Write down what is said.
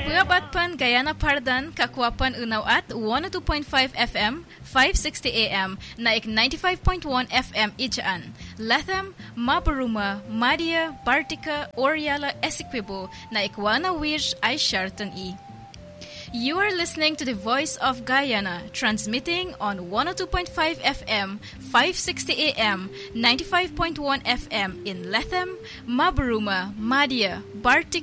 Pan Gayana Pardan, Kakwapan Unaw at 102.5 FM, 560 AM, naik 95.1 FM Ijaan. Latham, Mabaruma, Madia, Bartica, Oriala, Essequibo, naik Wana Wirj ay Sharton E. You are listening to the Voice of Guyana, transmitting on 102.5 FM, 560 AM, 95.1 FM in Latham, Mabaruma, Madia, Bartica,